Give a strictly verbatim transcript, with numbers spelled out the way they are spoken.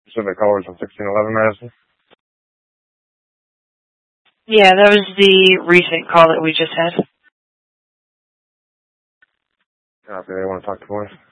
So the callers on sixteen eleven Madison? Yeah, that was the recent call that we just had. Copy. They want to talk to voice.